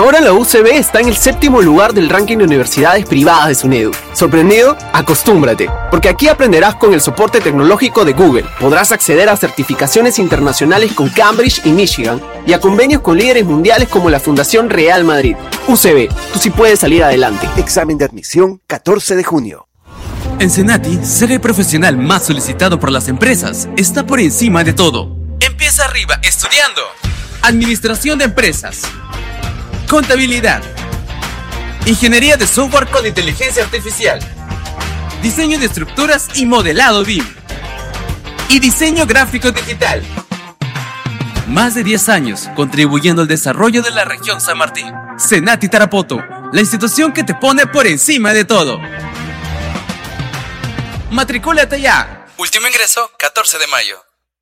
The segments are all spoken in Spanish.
Ahora la UCB está en el 7º lugar del ranking de universidades privadas de SUNEDU. ¿Sorprendido? Acostúmbrate, porque aquí aprenderás con el soporte tecnológico de Google. Podrás acceder a certificaciones internacionales con Cambridge y Michigan y a convenios con líderes mundiales como la Fundación Real Madrid. UCB, tú sí puedes salir adelante. Examen de admisión 14 de junio. En Senati, ser el profesional más solicitado por las empresas está por encima de todo. Empieza arriba estudiando Administración de Empresas, Contabilidad, Ingeniería de Software con Inteligencia Artificial, Diseño de Estructuras y Modelado BIM, y Diseño Gráfico Digital. Más de 10 años contribuyendo al desarrollo de la región San Martín. Senati Tarapoto, la institución que te pone por encima de todo. ¡Matricúlate ya! Último ingreso, 14 de mayo.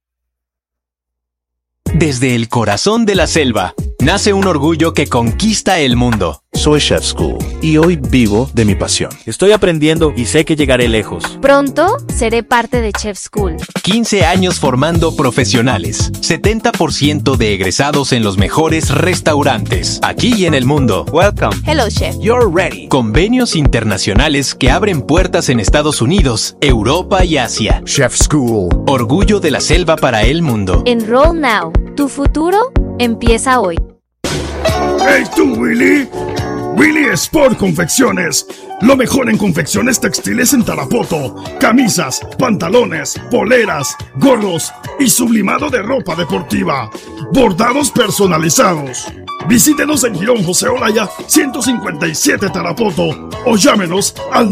Desde el corazón de la selva, nace un orgullo que conquista el mundo. Soy Chef School y hoy vivo de mi pasión. Estoy aprendiendo y sé que llegaré lejos. Pronto seré parte de Chef School. 15 años formando profesionales. 70% de egresados en los mejores restaurantes, aquí y en el mundo. Welcome. Hello, Chef. You're ready. Convenios internacionales que abren puertas en Estados Unidos, Europa y Asia. Chef School. Orgullo de la selva para el mundo. Enroll now. Tu futuro empieza hoy. ¡Hey tú, Willy! Willy Sport Confecciones. Lo mejor en confecciones textiles en Tarapoto. Camisas, pantalones, poleras, gorros y sublimado de ropa deportiva. Bordados personalizados. Visítenos en Girón José Olaya 157 Tarapoto o llámenos al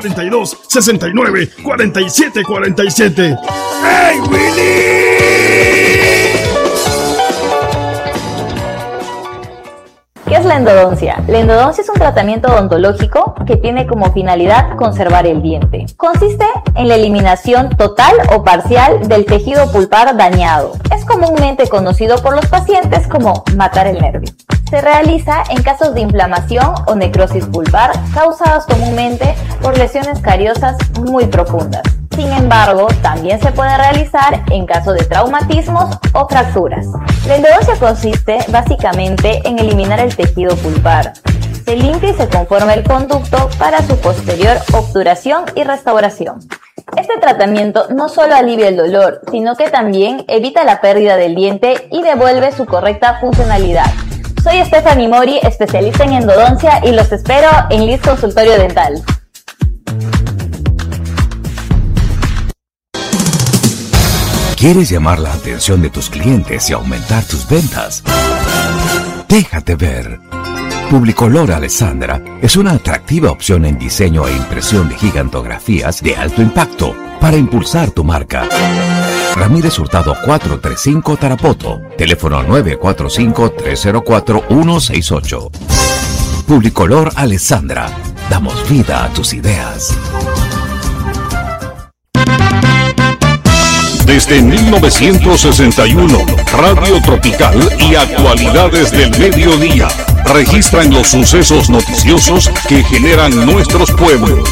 942-69-4747. ¡Hey, Willy! ¿Qué es la endodoncia? La endodoncia es un tratamiento odontológico que tiene como finalidad conservar el diente. Consiste en la eliminación total o parcial del tejido pulpar dañado. Es comúnmente conocido por los pacientes como matar el nervio. Se realiza en casos de inflamación o necrosis pulpar causadas comúnmente por lesiones cariosas muy profundas. Sin embargo, también se puede realizar en caso de traumatismos o fracturas. La endodoncia consiste básicamente en eliminar el tejido pulpar. Se limpia y se conforma el conducto para su posterior obturación y restauración. Este tratamiento no solo alivia el dolor, sino que también evita la pérdida del diente y devuelve su correcta funcionalidad. Soy Stephanie Mori, especialista en endodoncia, y los espero en Liz Consultorio Dental. ¿Quieres llamar la atención de tus clientes y aumentar tus ventas? Déjate ver. Publicolor Alessandra es una atractiva opción en diseño e impresión de gigantografías de alto impacto para impulsar tu marca. Ramírez Hurtado 435 Tarapoto. Teléfono 945-304-168. Publicolor Alessandra. Damos vida a tus ideas. Desde 1961, Radio Tropical y Actualidades del Mediodía registran los sucesos noticiosos que generan nuestros pueblos.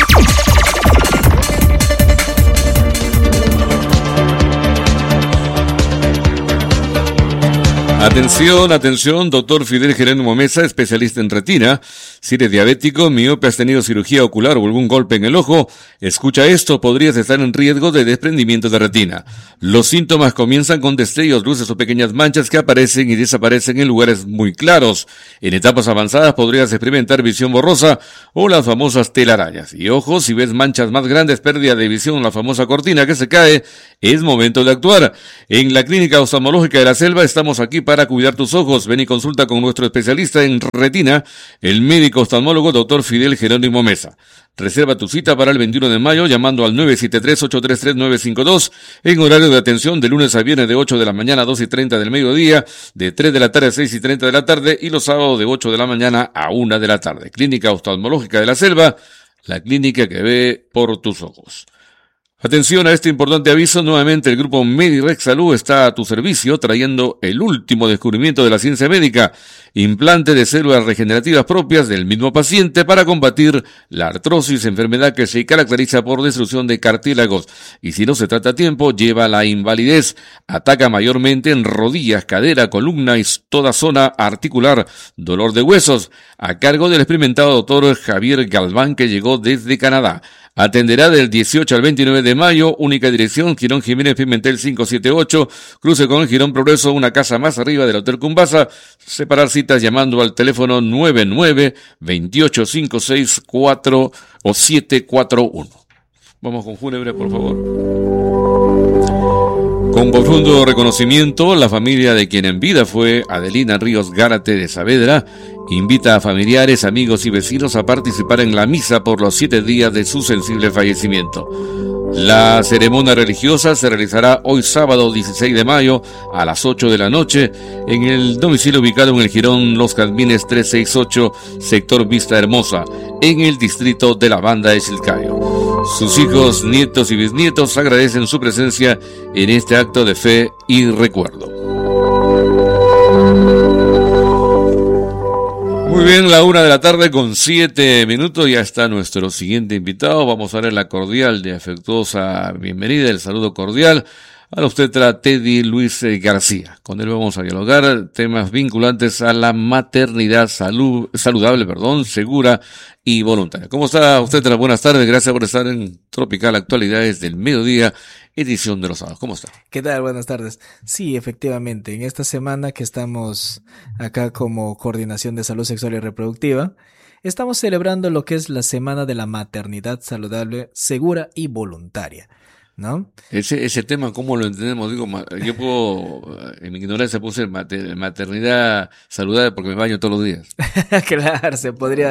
Atención, atención, doctor Fidel Jerónimo Mesa, especialista en retina. Si eres diabético, miope, has tenido cirugía ocular o algún golpe en el ojo, escucha esto, podrías estar en riesgo de desprendimiento de retina. Los síntomas comienzan con destellos, luces o pequeñas manchas que aparecen y desaparecen en lugares muy claros. En etapas avanzadas podrías experimentar visión borrosa o las famosas telarañas. Y ojo, si ves manchas más grandes, pérdida de visión, la famosa cortina que se cae, es momento de actuar. En la Clínica Oftalmológica de la Selva estamos aquí para cuidar tus ojos. Ven y consulta con nuestro especialista en retina, el médico oftalmólogo Dr. Fidel Jerónimo Mesa. Reserva tu cita para el 21 de mayo llamando al 973-833-952 en horario de atención de lunes a viernes de 8 de la mañana a 2:30 del mediodía, de 3 de la tarde a 6:30 de la tarde y los sábados de 8 de la mañana a 1 de la tarde. Clínica Oftalmológica de la Selva, la clínica que ve por tus ojos. Atención a este importante aviso, nuevamente el grupo Medirex Salud está a tu servicio trayendo el último descubrimiento de la ciencia médica, implante de células regenerativas propias del mismo paciente para combatir la artrosis, enfermedad que se caracteriza por destrucción de cartílagos y si no se trata a tiempo lleva a la invalidez, ataca mayormente en rodillas, cadera, columna y toda zona articular, dolor de huesos, a cargo del experimentado doctor Javier Galván que llegó desde Canadá. Atenderá del 18 al 29 de mayo, única dirección, Girón Jiménez Pimentel 578, cruce con el Girón Progreso, una casa más arriba del Hotel Cumbasa. Separar citas llamando al teléfono 99-2856-4 o 741. Vamos con Fúnebre, por favor. Con profundo reconocimiento, la familia de quien en vida fue Adelina Ríos Gárate de Saavedra invita a familiares, amigos y vecinos a participar en la misa por los 7 días de su sensible fallecimiento. La ceremonia religiosa se realizará hoy sábado 16 de mayo a las 8 de la noche en el domicilio ubicado en el Jirón Los Jazmines 368, sector Vista Hermosa, en el distrito de la Banda de Chilcayo. Sus hijos, nietos y bisnietos agradecen su presencia en este acto de fe y recuerdo. Muy bien, la 1:00 con 7 minutos, ya está nuestro siguiente invitado. Vamos a darle la cordial y afectuosa bienvenida, el saludo cordial al obstetra Teddy Luis García. Con él vamos a dialogar temas vinculantes a la maternidad saludable, segura y voluntaria. ¿Cómo está obstetra? Buenas tardes, gracias por estar en Tropical Actualidades del Mediodía, edición de los sábados. ¿Cómo está? ¿Qué tal? Buenas tardes. Sí, efectivamente, en esta semana que estamos acá como Coordinación de Salud Sexual y Reproductiva, estamos celebrando lo que es la Semana de la Maternidad Saludable, Segura y Voluntaria, ¿no? Ese tema, ¿cómo lo entendemos? Digo, yo puedo, en mi ignorancia puse maternidad saludable porque me baño todos los días. Claro, se podría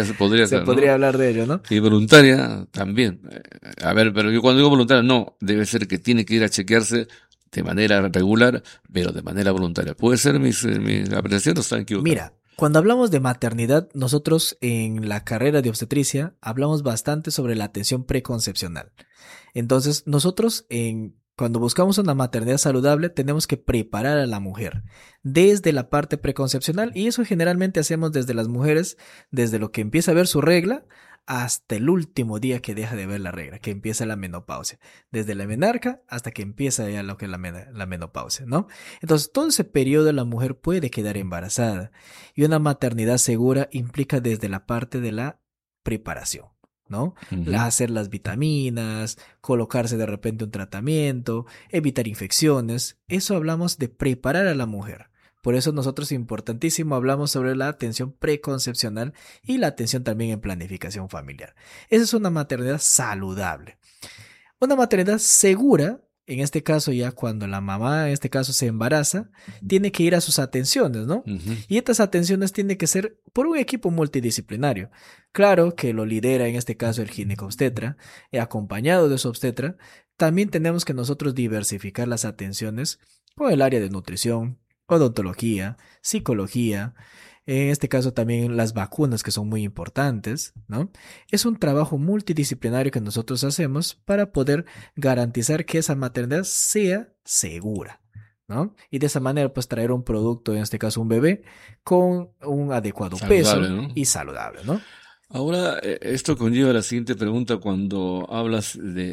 hablar de ello, ¿no? Y voluntaria también. A ver, pero yo cuando digo voluntaria, no, debe ser que tiene que ir a chequearse de manera regular, pero de manera voluntaria. ¿Puede ser mis apreciaciones o están equivocadas? Mira, cuando hablamos de maternidad, nosotros en la carrera de obstetricia hablamos bastante sobre la atención preconcepcional. Entonces, nosotros cuando buscamos una maternidad saludable tenemos que preparar a la mujer desde la parte preconcepcional y eso generalmente hacemos desde las mujeres, desde lo que empieza a ver su regla hasta el último día que deja de ver la regla, que empieza la menopausia, desde la menarca hasta que empieza ya lo que es la menopausia, ¿no? Entonces, todo ese periodo la mujer puede quedar embarazada y una maternidad segura implica desde la parte de la preparación, ¿no? Uh-huh. Hacer las vitaminas, colocarse de repente un tratamiento, evitar infecciones. Eso hablamos de preparar a la mujer. Por eso nosotros importantísimo hablamos sobre la atención preconcepcional y la atención también en planificación familiar. Esa es una maternidad saludable. Una maternidad segura, en este caso ya cuando la mamá en este caso se embaraza, tiene que ir a sus atenciones, ¿no? Uh-huh. Y estas atenciones tienen que ser por un equipo multidisciplinario. Claro que lo lidera en este caso el ginecobstetra, acompañado de su obstetra. También tenemos que nosotros diversificar las atenciones con el área de nutrición, odontología, psicología, en este caso también las vacunas que son muy importantes, ¿no? Es un trabajo multidisciplinario que nosotros hacemos para poder garantizar que esa maternidad sea segura, ¿no? Y de esa manera pues traer un producto, en este caso un bebé, con un adecuado peso, ¿no? Y saludable, ¿no? Ahora, esto conlleva la siguiente pregunta cuando hablas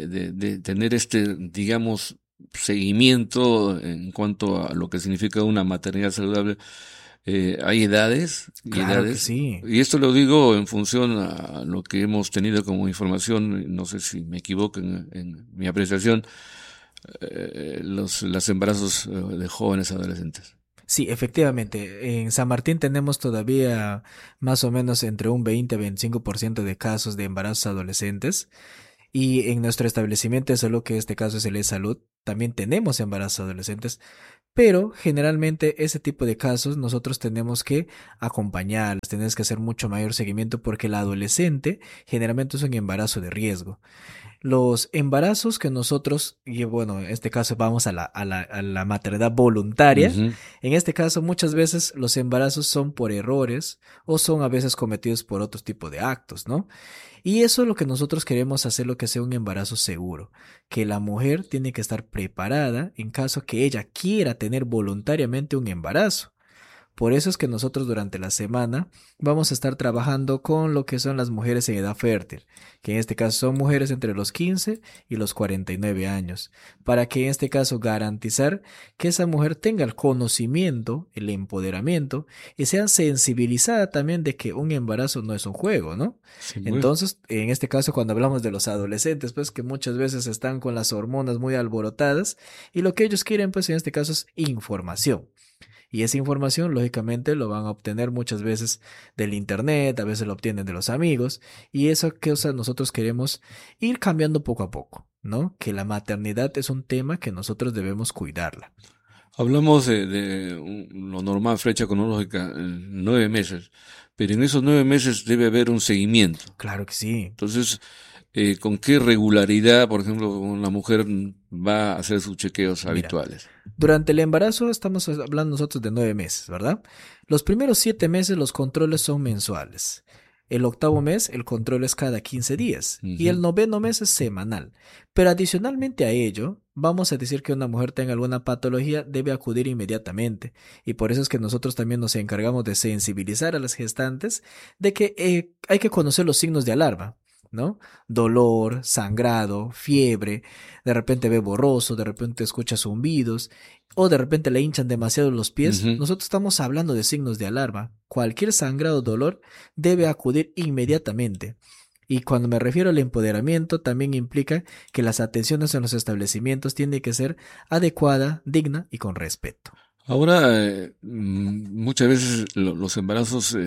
de tener digamos, seguimiento en cuanto a lo que significa una maternidad saludable. ¿Hay edades? Claro que sí. Y esto lo digo en función a lo que hemos tenido como información, no sé si me equivoco en mi apreciación, los embarazos de jóvenes adolescentes. Sí, efectivamente. En San Martín tenemos todavía más o menos entre un 20-25% de casos de embarazos adolescentes. Y en nuestro establecimiento de salud, que en este caso es el E-Salud, también tenemos embarazos adolescentes, Pero generalmente ese tipo de casos nosotros tenemos que acompañarlos, tenemos que hacer mucho mayor seguimiento porque el adolescente generalmente es un embarazo de riesgo. Los embarazos que nosotros, y bueno, en este caso vamos a la maternidad voluntaria, en este caso muchas veces los embarazos son por errores o son a veces cometidos por otro tipo de actos, ¿no? Y eso es lo que nosotros queremos hacer, lo que sea un embarazo seguro, que la mujer tiene que estar preparada en caso que ella quiera tener voluntariamente un embarazo. Por eso es que nosotros durante la semana vamos a estar trabajando con lo que son las mujeres en edad fértil, que en este caso son mujeres entre los 15 y los 49 años, para que en este caso garantizar que esa mujer tenga el conocimiento, el empoderamiento y sea sensibilizada también de que un embarazo no es un juego, ¿no? Sí, entonces, en este caso cuando hablamos de los adolescentes, pues que muchas veces están con las hormonas muy alborotadas y lo que ellos quieren pues en este caso es información. Y esa información, lógicamente, lo van a obtener muchas veces del internet, a veces lo obtienen de los amigos, y eso que nosotros queremos ir cambiando poco a poco, ¿no? Que la maternidad es un tema que nosotros debemos cuidarla. Hablamos de lo normal, flecha cronológica, 9 meses, pero en esos 9 meses debe haber un seguimiento. Claro que sí. Entonces, ¿con qué regularidad, por ejemplo, una mujer va a hacer sus chequeos habituales? Durante el embarazo estamos hablando nosotros de 9 meses, ¿verdad? Los primeros 7 meses los controles son mensuales. El 8º mes el control es cada 15 días y el 9º mes es semanal. Pero adicionalmente a ello, vamos a decir que una mujer tenga alguna patología, debe acudir inmediatamente. Y por eso es que nosotros también nos encargamos de sensibilizar a las gestantes de que hay que conocer los signos de alarma, ¿no? Dolor, sangrado, fiebre, de repente ve borroso, de repente escucha zumbidos o de repente le hinchan demasiado los pies. Nosotros estamos hablando de signos de alarma. Cualquier sangrado o dolor debe acudir inmediatamente. Y cuando me refiero al empoderamiento, también implica que las atenciones en los establecimientos tienen que ser adecuada, digna y con respeto. Ahora, muchas veces los embarazos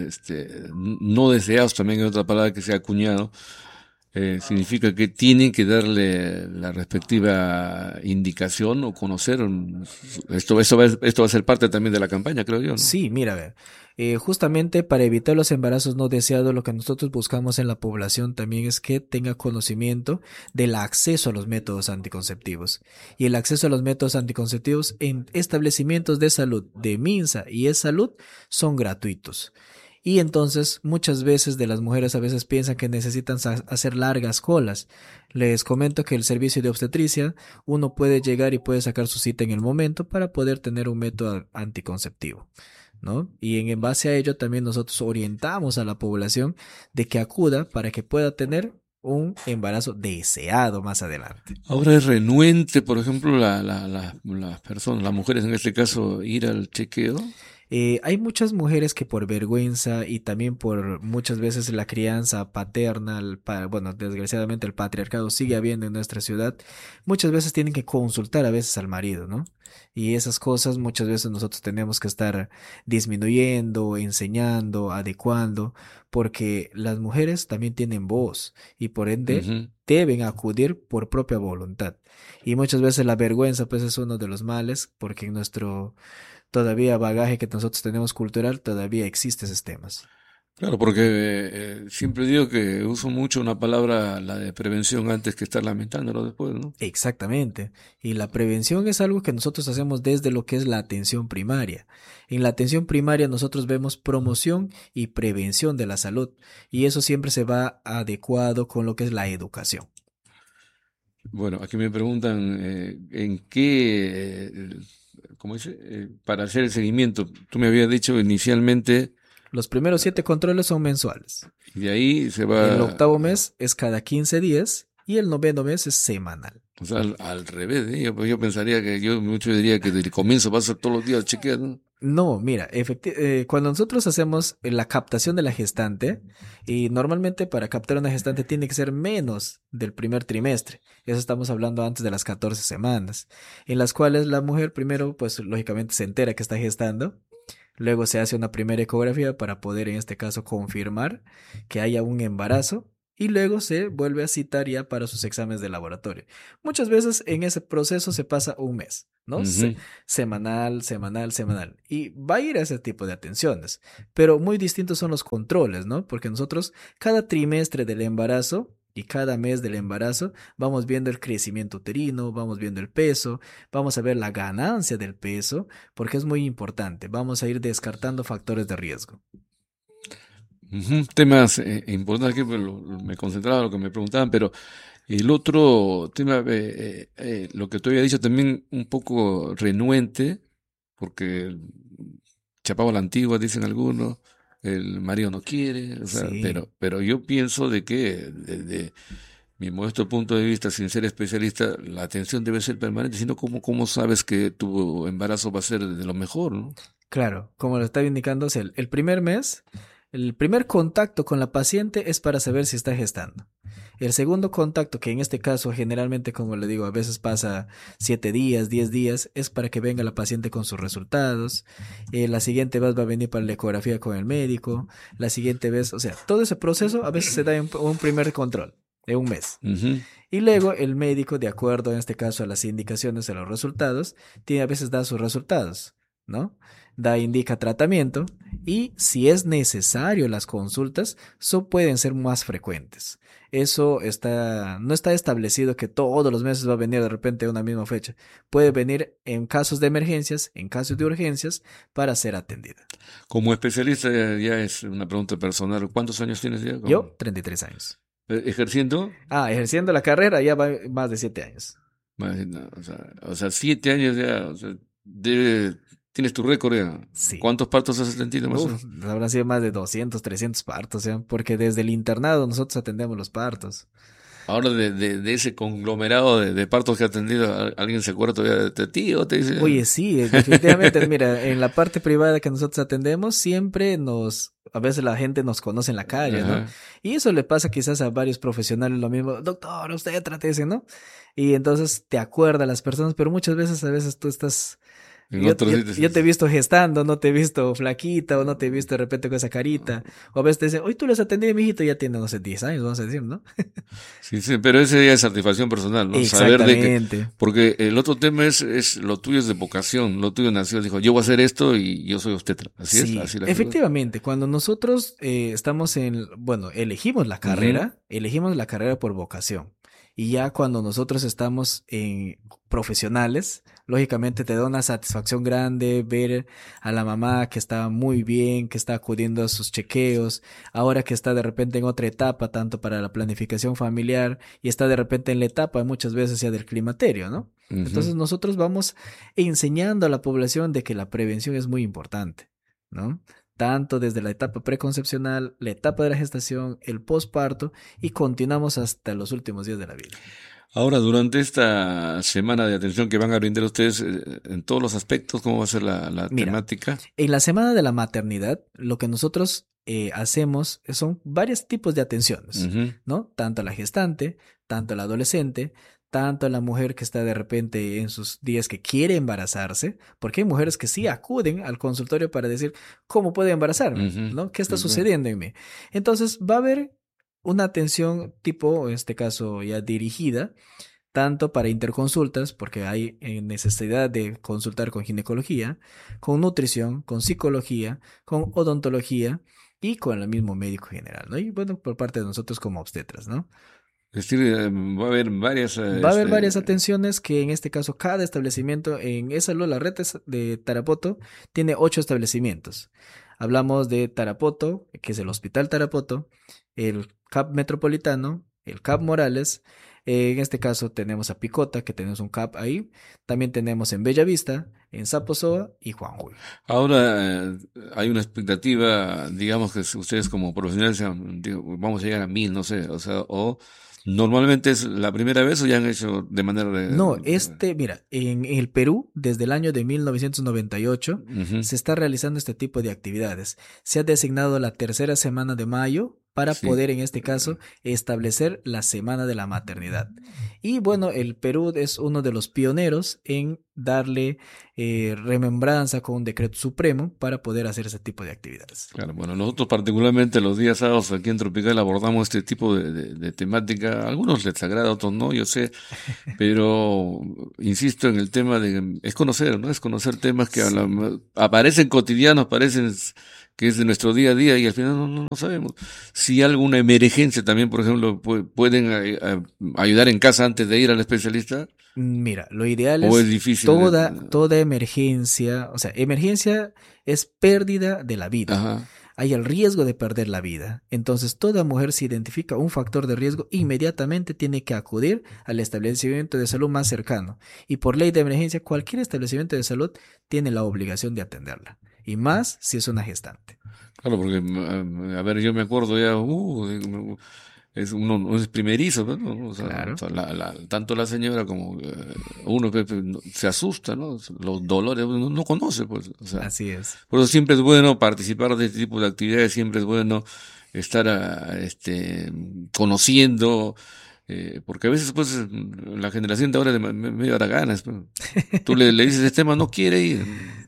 no deseados, también hay otra palabra que se ha acuñado, significa que tienen que darle la respectiva indicación o conocer. Esto va a ser parte también de la campaña, creo yo, ¿no? Sí, mira, a ver. Justamente para evitar los embarazos no deseados, lo que nosotros buscamos en la población también es que tenga conocimiento del acceso a los métodos anticonceptivos. Y el acceso a los métodos anticonceptivos en establecimientos de salud de Minsa y eSalud son gratuitos. Y entonces muchas veces de las mujeres a veces piensan que necesitan hacer largas colas. Les comento que el servicio de obstetricia uno puede llegar y puede sacar su cita en el momento para poder tener un método anticonceptivo, ¿no? Y en base a ello también nosotros orientamos a la población de que acuda para que pueda tener un embarazo deseado más adelante. Ahora es renuente, por ejemplo, las personas, las mujeres en este caso, ir al chequeo. Hay muchas mujeres que por vergüenza y también por muchas veces la crianza paterna, bueno, desgraciadamente el patriarcado sigue habiendo en nuestra ciudad, muchas veces tienen que consultar a veces al marido, ¿no? Y esas cosas muchas veces nosotros tenemos que estar disminuyendo, enseñando, adecuando, porque las mujeres también tienen voz y por ende deben acudir por propia voluntad. Y muchas veces la vergüenza pues es uno de los males, porque en nuestro todavía bagaje que nosotros tenemos cultural, todavía existen esos temas. Claro, porque siempre digo que uso mucho una palabra, la de prevención, antes que estar lamentándolo después, ¿no? Exactamente. Y la prevención es algo que nosotros hacemos desde lo que es la atención primaria. En la atención primaria nosotros vemos promoción y prevención de la salud. Y eso siempre se va adecuado con lo que es la educación. Bueno, aquí me preguntan en qué... ¿cómo dice? Para hacer el seguimiento, tú me habías dicho inicialmente... Los primeros 7 controles son mensuales. Y de ahí se va... El 8º mes es cada 15 días y el 9º mes es semanal. O sea, al revés, ¿eh? Yo pensaría que mucho diría que desde el comienzo vas a todos los días chequear, ¿no? No, mira, cuando nosotros hacemos la captación de la gestante, y normalmente para captar una gestante tiene que ser menos del primer trimestre, eso estamos hablando antes de las 14 semanas, en las cuales la mujer primero, pues lógicamente se entera que está gestando, luego se hace una primera ecografía para poder en este caso confirmar que haya un embarazo, y luego se vuelve a citar ya para sus exámenes de laboratorio. Muchas veces en ese proceso se pasa un mes, ¿no? Semanal. Y va a ir a ese tipo de atenciones. Pero muy distintos son los controles, ¿no? Porque nosotros cada trimestre del embarazo y cada mes del embarazo vamos viendo el crecimiento uterino, vamos viendo el peso, vamos a ver la ganancia del peso, porque es muy importante. Vamos a ir descartando factores de riesgo. Temas importantes que me concentraba en lo que me preguntaban, pero el otro tema, lo que tú había dicho también un poco renuente, porque chapado a la antigua, dicen algunos, el marido no quiere, o sea, Sí. pero yo pienso de que desde mi modesto punto de vista, sin ser especialista, la atención debe ser permanente, sino cómo sabes que tu embarazo va a ser de lo mejor, ¿no? Claro, como lo estaba indicando, o sea, el primer mes, el primer contacto con la paciente es para saber si está gestando. El segundo contacto, que en este caso generalmente, como le digo, a veces pasa 7 días, 10 días, es para que venga la paciente con sus resultados. La siguiente vez va a venir para la ecografía con el médico. La siguiente vez, o sea, todo ese proceso a veces se da en un primer control de un mes. Y luego el médico, de acuerdo en este caso a las indicaciones de los resultados, a veces da sus resultados, ¿no? Indica tratamiento y si es necesario las consultas, pueden ser más frecuentes. Eso no está establecido que todos los meses va a venir de repente a una misma fecha. Puede venir en casos de emergencias, en casos de urgencias, para ser atendida. Como especialista, ya es una pregunta personal, ¿cuántos años tienes ya? Yo, 33 años. ¿Ejerciendo? Ejerciendo la carrera ya va más de 7 años. No, o sea, 7 años ya, o sea, tienes tu récord ya. Sí. ¿Cuántos partos has atendido más o menos? Habrán sido más de 200, 300 partos, ¿ya? Porque desde el internado nosotros atendemos los partos. Ahora de ese conglomerado de partos que ha atendido, ¿alguien se acuerda todavía de ti o te dice? Oye, sí, definitivamente. Mira, en la parte privada que nosotros atendemos, siempre a veces la gente nos conoce en la calle, ¿no? Y eso le pasa quizás a varios profesionales lo mismo. Doctor, usted trátese, ¿no? Y entonces te acuerdas las personas, pero muchas veces tú estás... Yo te he visto gestando, no te he visto flaquita, o no te he visto de repente con esa carita. O a veces te dicen, hoy tú les atendí, mijito, ya tiene, no sé, 10 años, vamos a decir, ¿no? Sí, pero ese ya es satisfacción personal, ¿no? Exactamente. Saber porque el otro tema es lo tuyo es de vocación, lo tuyo nació, dijo, yo voy a hacer esto y yo soy obstetra. Así es. Así Efectivamente, cuando nosotros estamos elegimos la carrera, elegimos la carrera por vocación. Y ya cuando nosotros estamos profesionales, lógicamente te da una satisfacción grande ver a la mamá que está muy bien, que está acudiendo a sus chequeos, ahora que está de repente en otra etapa, tanto para la planificación familiar y está de repente en la etapa muchas veces ya del climaterio, ¿no? Entonces nosotros vamos enseñando a la población de que la prevención es muy importante, ¿no? Tanto desde la etapa preconcepcional, la etapa de la gestación, el posparto y continuamos hasta los últimos días de la vida. Ahora, durante esta semana de atención que van a brindar ustedes, en todos los aspectos, ¿cómo va a ser la temática? En la semana de la maternidad, lo que nosotros hacemos son varios tipos de atenciones, ¿no? Tanto a la gestante, tanto a la adolescente, tanto a la mujer que está de repente en sus días que quiere embarazarse, porque hay mujeres que sí acuden al consultorio para decir, ¿cómo puedo embarazarme? ¿No? ¿Qué está sucediendo en mí? Entonces va a haber una atención tipo, en este caso ya dirigida, tanto para interconsultas, porque hay necesidad de consultar con ginecología, con nutrición, con psicología, con odontología y con el mismo médico general, ¿no? Y bueno, por parte de nosotros como obstetras, ¿no? Es decir, va a haber varias... Va a haber varias atenciones que en este caso cada establecimiento en esa la red de Tarapoto tiene 8 establecimientos. Hablamos de Tarapoto, que es el Hospital Tarapoto, el CAP Metropolitano, el CAP Morales, en este caso tenemos a Picota, que tenemos un CAP ahí, también tenemos en Bellavista, en Saposoa y Juanjuy. Ahora hay una expectativa, digamos que ustedes como profesionales vamos a llegar a 1000, no sé, o sea, ¿normalmente es la primera vez o ya han hecho de manera... No, mira, en el Perú, desde el año de 1998, se está realizando este tipo de actividades. Se ha designado la tercera semana de mayo para poder, en este caso, establecer la semana de la maternidad. Y bueno, el Perú es uno de los pioneros en darle remembranza con un decreto supremo para poder hacer ese tipo de actividades. Claro, bueno, nosotros particularmente los días sábados aquí en Tropical abordamos este tipo de temática. A algunos les agrada, a otros no, yo sé, pero insisto en el tema de, es conocer, ¿no? Es conocer temas que aparecen cotidianos, parecen que es de nuestro día a día y al final no sabemos. Si hay alguna emergencia también, por ejemplo, pueden ayudar en casa antes de ir al especialista. Mira, lo ideal es difícil, toda emergencia, o sea, emergencia es pérdida de la vida. Ajá. Hay el riesgo de perder la vida. Entonces, toda mujer si identifica un factor de riesgo, inmediatamente tiene que acudir al establecimiento de salud más cercano. Y por ley de emergencia, cualquier establecimiento de salud tiene la obligación de atenderla. Y más si es una gestante. Claro, porque, a ver, yo me acuerdo ya, uno es primerizo, ¿no? O sea, claro. Tanto la señora como uno se asusta, ¿no? Los dolores uno no conoce, pues. O sea, así es. Por eso siempre es bueno participar de este tipo de actividades, siempre es bueno estar conociendo, porque a veces pues la generación de ahora es medio haraganas. Tú le dices este tema, no quiere ir.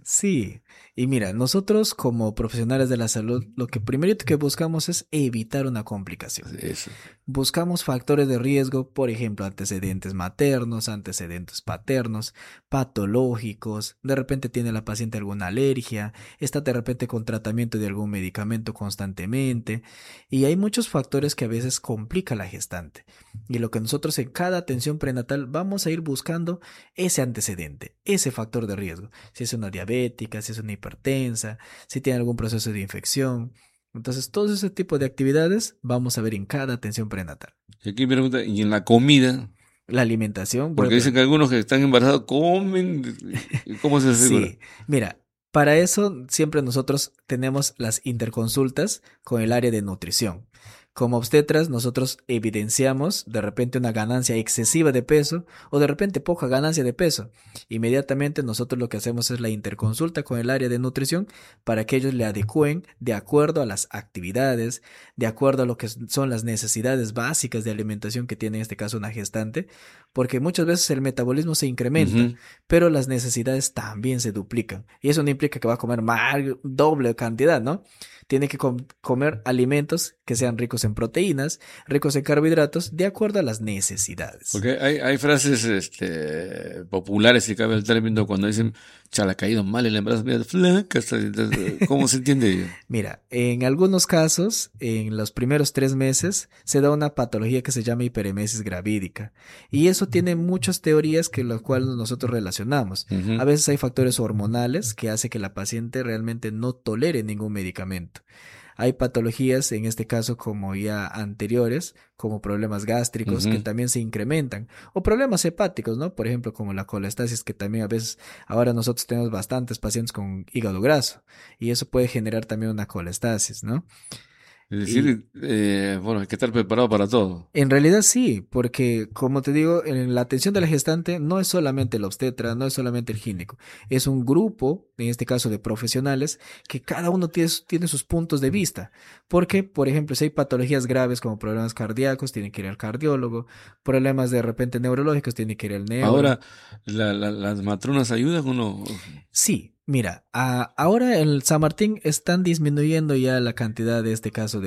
Sí. Y mira, nosotros como profesionales de la salud, lo que primerito que buscamos es evitar una complicación. Eso. Buscamos factores de riesgo, por ejemplo, antecedentes maternos, antecedentes paternos, patológicos, de repente tiene la paciente alguna alergia, está de repente con tratamiento de algún medicamento constantemente, y hay muchos factores que a veces complica la gestante. Y lo que nosotros en cada atención prenatal vamos a ir buscando ese antecedente, ese factor de riesgo, si es una diabética, si es una hipertensa, si tiene algún proceso de infección. Entonces, todo ese tipo de actividades vamos a ver en cada atención prenatal. Y aquí me pregunta, ¿y en la comida? La alimentación. Porque dicen que algunos que están embarazados comen. ¿Cómo se asegura? Sí, mira, para eso siempre nosotros tenemos las interconsultas con el área de nutrición. Como obstetras, nosotros evidenciamos de repente una ganancia excesiva de peso o de repente poca ganancia de peso. Inmediatamente nosotros lo que hacemos es la interconsulta con el área de nutrición para que ellos le adecúen de acuerdo a las actividades, de acuerdo a lo que son las necesidades básicas de alimentación que tiene en este caso una gestante, porque muchas veces el metabolismo se incrementa, pero las necesidades también se duplican. Y eso no implica que va a comer más, doble cantidad, ¿no? Tiene que comer alimentos que sean ricos en proteínas, ricos en carbohidratos, de acuerdo a las necesidades. Porque hay frases populares, si cabe el término, cuando dicen, chala, caído mal el embarazo, mira, flaca, ¿cómo se entiende? Mira, en algunos casos, en los primeros 3 meses, se da una patología que se llama hiperemesis gravídica. Y eso tiene muchas teorías que las cuales nosotros relacionamos. A veces hay factores hormonales que hacen que la paciente realmente no tolere ningún medicamento. Hay patologías, en este caso como ya anteriores, como problemas gástricos que también se incrementan, o problemas hepáticos, ¿no? Por ejemplo, como la colestasis, que también a veces, ahora nosotros tenemos bastantes pacientes con hígado graso, y eso puede generar también una colestasis, ¿no? Es decir, hay que estar preparado para todo. En realidad sí, porque como te digo, en la atención de la gestante no es solamente el obstetra, no es solamente el ginecólogo, es un grupo, en este caso de profesionales, que cada uno tiene sus puntos de vista. Porque, por ejemplo, si hay patologías graves como problemas cardíacos, tiene que ir al cardiólogo, problemas de repente neurológicos, tiene que ir al neurólogo. Ahora, ¿las matronas ayudan o no? Sí. Mira, ahora en San Martín están disminuyendo ya la cantidad de este caso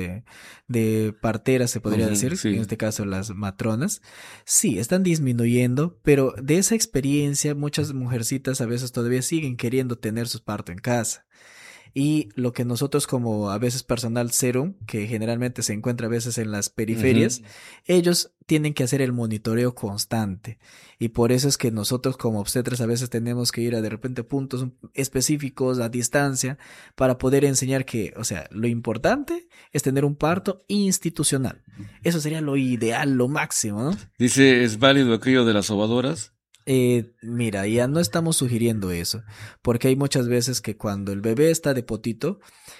de parteras, se podría decir, en este caso las matronas. Sí, están disminuyendo, pero de esa experiencia muchas mujercitas a veces todavía siguen queriendo tener su parto en casa. Y lo que nosotros como a veces personal serum, que generalmente se encuentra a veces en las periferias, ellos tienen que hacer el monitoreo constante. Y por eso es que nosotros como obstetras a veces tenemos que ir a de repente puntos específicos a distancia para poder enseñar que, o sea, lo importante es tener un parto institucional. Eso sería lo ideal, lo máximo, ¿no? Dice, ¿es válido aquello de las sobadoras? Mira, ya no estamos sugiriendo eso, porque hay muchas veces que cuando el bebé está de potito,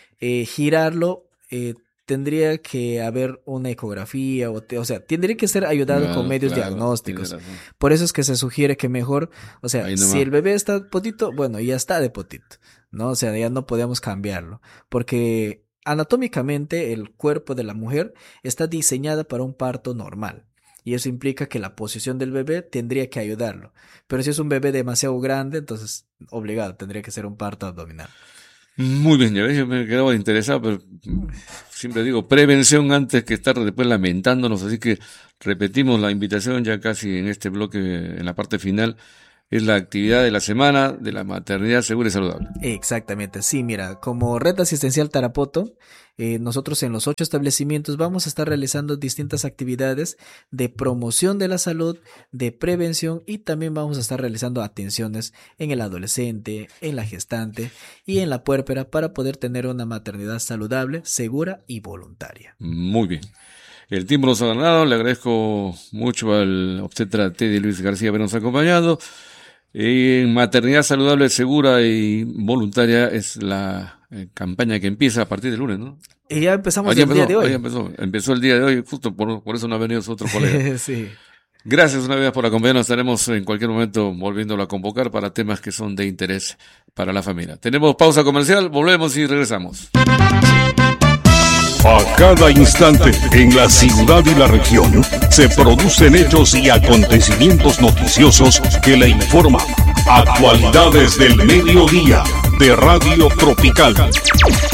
girarlo, tendría que haber una ecografía, o sea, tendría que ser ayudado con medios diagnósticos. Por eso es que se sugiere que mejor, o sea, si el bebé está de potito, bueno, ya está de potito, ¿no? O sea, ya no podemos cambiarlo, porque anatómicamente el cuerpo de la mujer está diseñada para un parto normal. y eso implica que la posición del bebé tendría que ayudarlo. Pero si es un bebé demasiado grande, entonces obligado, tendría que ser un parto abdominal. Muy bien, ya ves, yo me quedaba interesado, pero siempre digo prevención antes que estar después lamentándonos, así que repetimos la invitación ya casi en este bloque, en la parte final. Es la actividad de la semana de la maternidad segura y saludable. Exactamente, sí, mira, como Red Asistencial Tarapoto, nosotros en los 8 establecimientos vamos a estar realizando distintas actividades de promoción de la salud, de prevención, y también vamos a estar realizando atenciones en el adolescente, en la gestante y en la puérpera para poder tener una maternidad saludable, segura y voluntaria. Muy bien. El tiempo nos ha ganado, le agradezco mucho al obstetra Teddy Luis García habernos acompañado. En maternidad saludable, segura y voluntaria es la campaña que empieza a partir del lunes, ¿no? Y ya empezamos el día de hoy. Empezó el día de hoy, justo por eso no ha venido su otro colega. Sí. Gracias una vez por acompañarnos. Estaremos en cualquier momento volviéndolo a convocar para temas que son de interés para la familia. Tenemos pausa comercial, volvemos y regresamos. A cada instante, en la ciudad y la región, se producen hechos y acontecimientos noticiosos que le informan. Actualidades del mediodía de Radio Tropical.